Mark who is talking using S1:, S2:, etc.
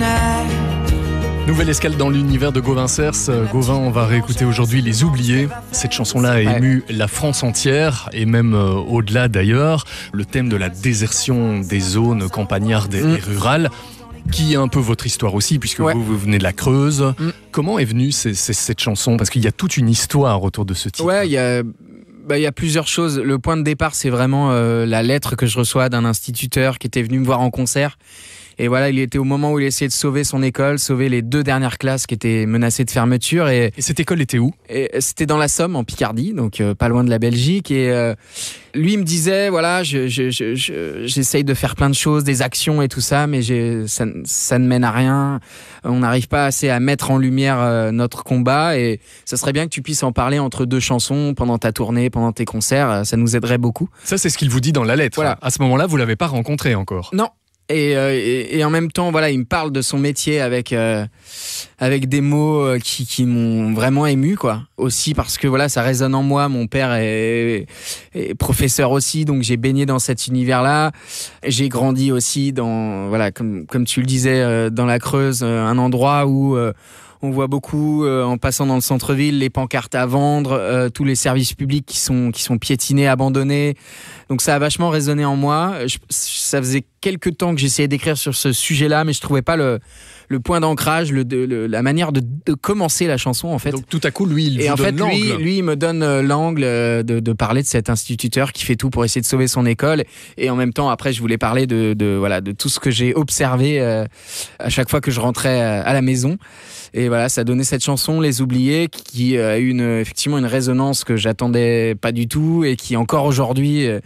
S1: Nouvelle escale dans l'univers de Gauvin Cers. Gauvin, on va réécouter aujourd'hui Les Oubliés. Cette chanson-là a ému la France entière et même au-delà d'ailleurs. Le thème de la désertion des zones campagnardes et rurales, qui est un peu votre histoire aussi, puisque vous venez de la Creuse. Comment est venue cette chanson ? Parce qu'il y a toute une histoire autour de ce titre.
S2: Ouais, il y a plusieurs choses. Le point de départ, c'est vraiment la lettre que je reçois d'un instituteur qui était venu me voir en concert. Et voilà, il était au moment où il essayait de sauver son école, sauver les 2 dernières classes qui étaient menacées de fermeture. Et
S1: cette école était où ?
S2: C'était dans la Somme, en Picardie, donc pas loin de la Belgique. Et lui, il me disait, voilà, j'essaye de faire plein de choses, des actions et tout ça, mais ça ne mène à rien. On n'arrive pas assez à mettre en lumière notre combat. Et ça serait bien que tu puisses en parler entre 2 chansons pendant ta tournée, pendant tes concerts. Ça nous aiderait beaucoup.
S1: Ça, c'est ce qu'il vous dit dans la lettre.
S2: Voilà.
S1: À ce moment-là, vous ne l'avez pas rencontré encore ?
S2: Non. Et en même temps, voilà, il me parle de son métier avec des mots qui m'ont vraiment ému, quoi. Aussi parce que voilà, ça résonne en moi. Mon père est professeur aussi, donc j'ai baigné dans cet univers-là. J'ai grandi aussi dans, voilà, comme tu le disais, dans la Creuse, un endroit où on voit beaucoup, en passant dans le centre-ville, les pancartes à vendre, tous les services publics qui sont piétinés, abandonnés. Donc ça a vachement résonné en moi. Ça faisait quelques temps que j'essayais d'écrire sur ce sujet-là, mais je trouvais pas le point d'ancrage, la manière de commencer la chanson, en fait.
S1: Donc tout à coup, lui, il vous donne l'angle.
S2: Lui, il me donne l'angle de parler de cet instituteur qui fait tout pour essayer de sauver son école. Et en même temps, après, je voulais parler de tout ce que j'ai observé à chaque fois que je rentrais à la maison. Et voilà, ça a donné cette chanson, Les Oubliés, qui a eu effectivement une résonance que j'attendais pas du tout et qui encore aujourd'hui